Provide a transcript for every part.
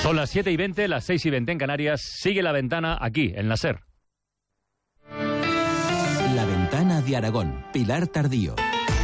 Son las 7:20, las 6:20 en Canarias. Sigue La Ventana aquí, en la SER. La Ventana de Aragón, Pilar Tardío.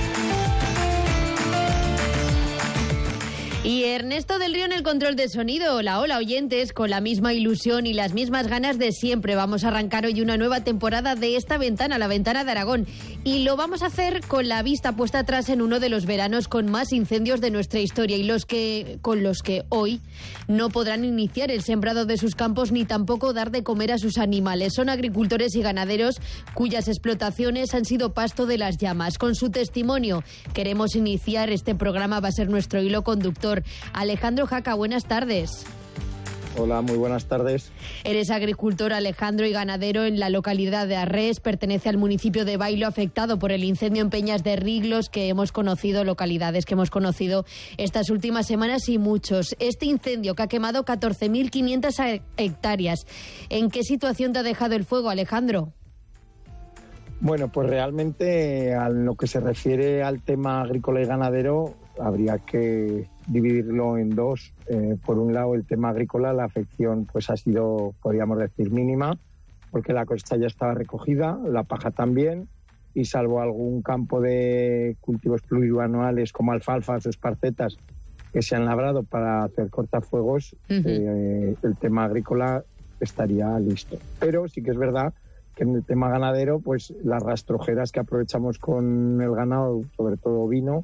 Y Ernesto del Río en el control de sonido. Hola, hola oyentes, con la misma ilusión y las mismas ganas de siempre. Vamos a arrancar hoy una nueva temporada de esta ventana, La Ventana de Aragón. Y lo vamos a hacer con la vista puesta atrás en uno de los veranos con más incendios de nuestra historia y con los que hoy no podrán iniciar el sembrado de sus campos ni tampoco dar de comer a sus animales. Son agricultores y ganaderos cuyas explotaciones han sido pasto de las llamas. Con su testimonio queremos iniciar este programa, va a ser nuestro hilo conductor. Alejandro Jaca, buenas tardes. Hola, muy buenas tardes. Eres agricultor, Alejandro, y ganadero en la localidad de Arrés. Pertenece al municipio de Bailo, afectado por el incendio en Peñas de Riglos, localidades que hemos conocido estas últimas semanas y muchos. Este incendio que ha quemado 14.500 hectáreas. ¿En qué situación te ha dejado el fuego, Alejandro? Bueno, pues realmente a lo que se refiere al tema agrícola y ganadero habría que dividirlo en dos. Por un lado, el tema agrícola, la afección pues ha sido, podríamos decir, mínima, porque la cosecha ya estaba recogida, la paja también, y salvo algún campo de cultivos plurianuales como alfalfas o esparcetas que se han labrado para hacer cortafuegos, el tema agrícola estaría listo. Pero sí que es verdad que en el tema ganadero, pues las rastrojeras que aprovechamos con el ganado, sobre todo ovino,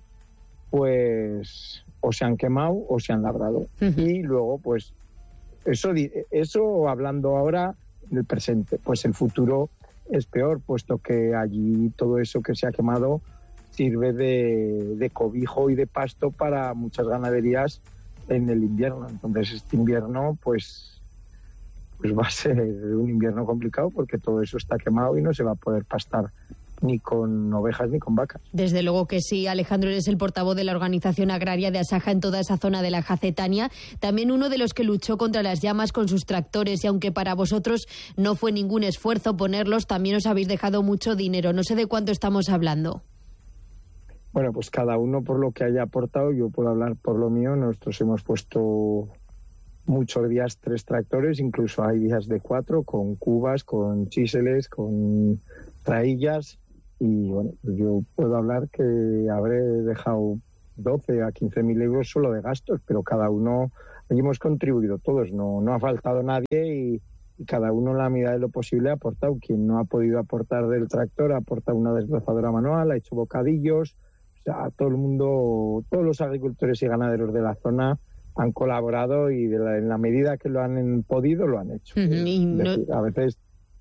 pues o se han quemado o se han labrado. Y luego, pues eso hablando ahora del presente, pues el futuro es peor, puesto que allí todo eso que se ha quemado sirve de cobijo y de pasto para muchas ganaderías en el invierno. Entonces este invierno pues va a ser un invierno complicado, porque todo eso está quemado y no se va a poder pastar ni con ovejas ni con vacas. Desde luego que sí. Alejandro, eres el portavoz de la Organización Agraria de Asaja en toda esa zona de la Jacetania, también uno de los que luchó contra las llamas con sus tractores, y aunque para vosotros no fue ningún esfuerzo ponerlos, también os habéis dejado mucho dinero. No sé de cuánto estamos hablando. Bueno, pues cada uno por lo que haya aportado. Yo puedo hablar por lo mío. Nosotros hemos puesto muchos días 3 tractores, incluso hay días de 4, con cubas, con chíseles, con traillas. Y bueno, yo puedo hablar que habré dejado 12 a 15.000 euros solo de gastos, pero cada uno, allí hemos contribuido todos, no ha faltado nadie, y cada uno en la medida de lo posible ha aportado. Quien no ha podido aportar del tractor ha aportado una desbrozadora manual, ha hecho bocadillos. O sea, todo el mundo, todos los agricultores y ganaderos de la zona han colaborado, y en la medida que lo han podido, lo han hecho. A veces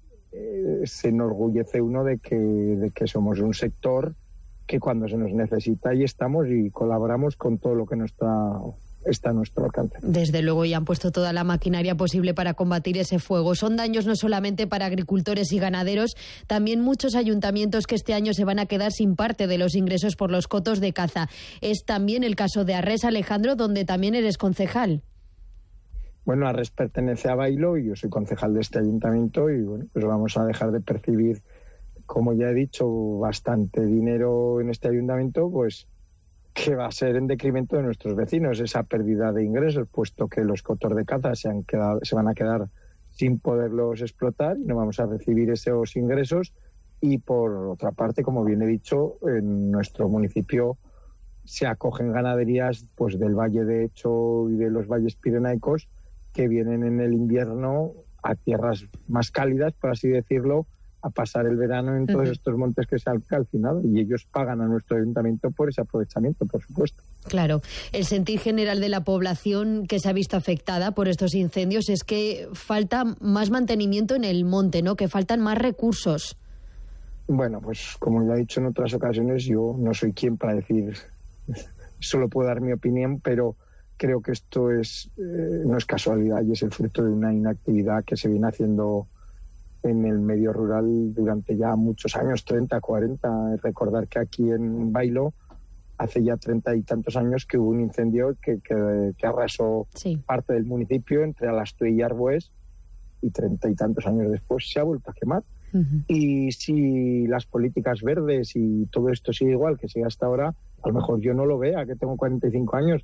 se enorgullece uno de que somos un sector que cuando se nos necesita ahí estamos y colaboramos con todo lo que está a nuestro alcance. Desde luego, ya han puesto toda la maquinaria posible para combatir ese fuego. Son daños no solamente para agricultores y ganaderos, también muchos ayuntamientos que este año se van a quedar sin parte de los ingresos por los cotos de caza. Es también el caso de Arrés, Alejandro, donde también eres concejal. Bueno, Arrés pertenece a Bailo y yo soy concejal de este ayuntamiento, y bueno, pues vamos a dejar de percibir, como ya he dicho, bastante dinero en este ayuntamiento, pues que va a ser en detrimento de nuestros vecinos, esa pérdida de ingresos, puesto que los cotos de caza se van a quedar sin poderlos explotar y no vamos a recibir esos ingresos. Y por otra parte, como bien he dicho, en nuestro municipio se acogen ganaderías pues del Valle de Echo y de los valles pirenaicos, que vienen en el invierno a tierras más cálidas, por así decirlo, a pasar el verano en todos estos montes que se han calcinado, y ellos pagan a nuestro ayuntamiento por ese aprovechamiento, por supuesto. Claro, el sentir general de la población que se ha visto afectada por estos incendios es que falta más mantenimiento en el monte, ¿no? Que faltan más recursos. Bueno, pues como ya he dicho en otras ocasiones, yo no soy quien para decir, solo puedo dar mi opinión, pero creo que esto no es casualidad, y es el fruto de una inactividad que se viene haciendo en el medio rural durante ya muchos años, 30, 40. Recordar que aquí en Bailo hace ya 30 y tantos años que hubo un incendio que arrasó parte del municipio entre Alastue y Arbues, y 30 y tantos años después se ha vuelto a quemar. Y si las políticas verdes y todo esto sigue igual que sigue hasta ahora, a lo mejor yo no lo vea, que tengo 45 años,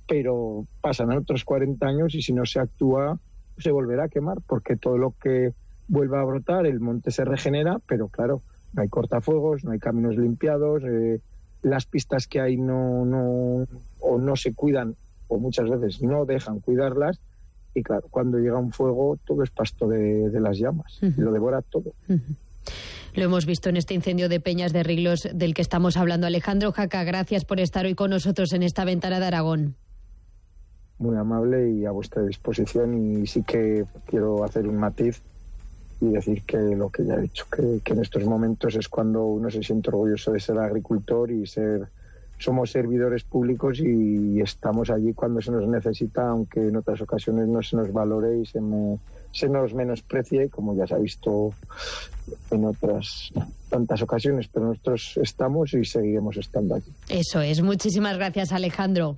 pero pasarán otros 40 años y si no se actúa se volverá a quemar, porque todo lo que vuelva a brotar, el monte se regenera, pero claro, no hay cortafuegos, no hay caminos limpiados, las pistas que hay no se cuidan, o muchas veces no dejan cuidarlas, y claro, cuando llega un fuego todo es pasto de las llamas, y lo devora todo. Lo hemos visto en este incendio de Peñas de Riglos del que estamos hablando. Alejandro Jaca, gracias por estar hoy con nosotros en esta Ventana de Aragón. Muy amable y a vuestra disposición, y sí que quiero hacer un matiz y decir que lo que ya he dicho, que en estos momentos es cuando uno se siente orgulloso de ser agricultor y somos servidores públicos y estamos allí cuando se nos necesita, aunque en otras ocasiones no se nos valore y se nos menosprecie, como ya se ha visto en otras tantas ocasiones, pero nosotros estamos y seguiremos estando aquí. Eso es. Muchísimas gracias, Alejandro.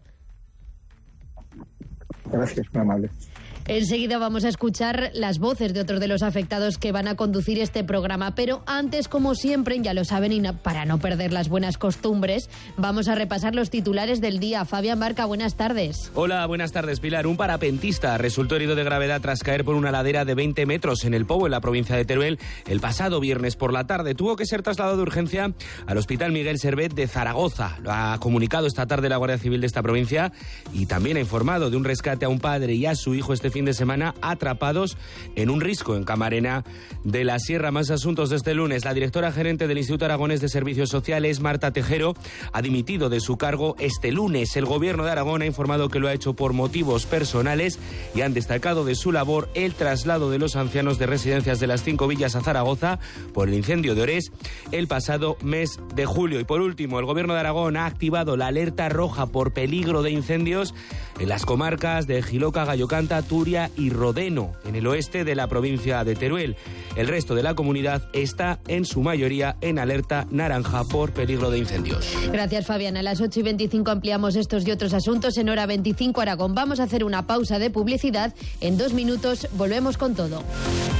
Gracias, muy amable. Enseguida vamos a escuchar las voces de otros de los afectados que van a conducir este programa, pero antes, como siempre, ya lo saben, y para no perder las buenas costumbres, vamos a repasar los titulares del día. Fabián Barca, buenas tardes. Hola, buenas tardes, Pilar. Un parapentista resultó herido de gravedad tras caer por una ladera de 20 metros en el Pobo, en la provincia de Teruel, el pasado viernes por la tarde. Tuvo que ser trasladado de urgencia al Hospital Miguel Servet de Zaragoza. Lo ha comunicado esta tarde la Guardia Civil de esta provincia y también ha informado de un rescate a un padre y a su hijo este fin de semana atrapados en un risco en Camarena de la Sierra. Más asuntos de este lunes. La directora gerente del Instituto Aragonés de Servicios Sociales, Marta Tejero, ha dimitido de su cargo este lunes. El Gobierno de Aragón ha informado que lo ha hecho por motivos personales y han destacado de su labor el traslado de los ancianos de residencias de las 5 villas a Zaragoza por el incendio de Orés el pasado mes de julio. Y por último, el Gobierno de Aragón ha activado la alerta roja por peligro de incendios en las comarcas de Jiloca, Gallocanta, Turia y Rodeno, en el oeste de la provincia de Teruel. El resto de la comunidad está en su mayoría en alerta naranja por peligro de incendios. Gracias, Fabián. A las 8:25 ampliamos estos y otros asuntos en Hora 25 Aragón. Vamos a hacer una pausa de publicidad. En 2 minutos volvemos con todo.